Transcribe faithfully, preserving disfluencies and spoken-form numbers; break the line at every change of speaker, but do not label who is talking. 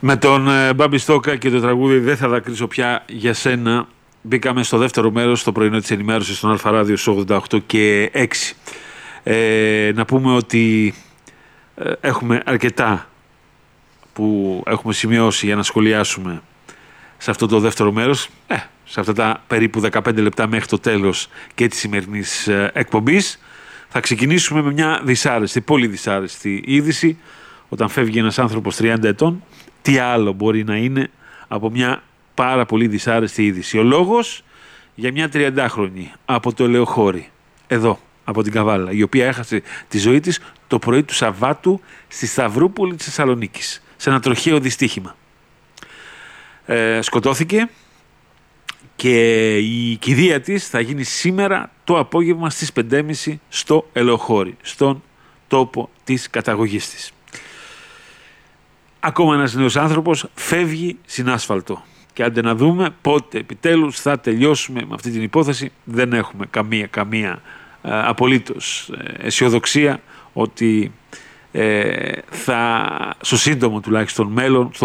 Με τον ε, Μπάμπη Στόκα και το τραγούδι «Δεν θα δακρύσω πια για σένα» μπήκαμε στο δεύτερο μέρος, στο πρωινό της ενημέρωσης στον Αλφα Ράδιο στους ογδόντα οκτώ και έξι. Ε, να πούμε ότι ε, έχουμε αρκετά που έχουμε σημειώσει για να σχολιάσουμε σε αυτό το δεύτερο μέρος, ε, σε αυτά τα περίπου δεκαπέντε λεπτά μέχρι το τέλος και της σημερινής ε, εκπομπής. Θα ξεκινήσουμε με μια δυσάρεστη, πολύ δυσάρεστη είδηση. Όταν φεύγει ένας άνθρωπος τριάντα ετών, τι άλλο μπορεί να είναι από μια πάρα πολύ δυσάρεστη είδηση? Ο λόγος για μια τριαντάχρονη από το Ελαιοχώρι, εδώ, από την Καβάλα, η οποία έχασε τη ζωή της το πρωί του Σαββάτου στη Σταυρούπολη της Θεσσαλονίκης, σε ένα τροχαίο δυστύχημα. Ε, σκοτώθηκε και η κηδεία της θα γίνει σήμερα το απόγευμα στις πέντε και μισή στο Ελαιοχώρι, στον τόπο της καταγωγής της. Ακόμα ένας νέος άνθρωπος φεύγει στην άσφαλτο. Και άντε να δούμε πότε επιτέλους θα τελειώσουμε με αυτή την υπόθεση. Δεν έχουμε καμία, καμία ε, απολύτως ε, αισιοδοξία ότι ε, θα, στο σύντομο τουλάχιστον μέλλον,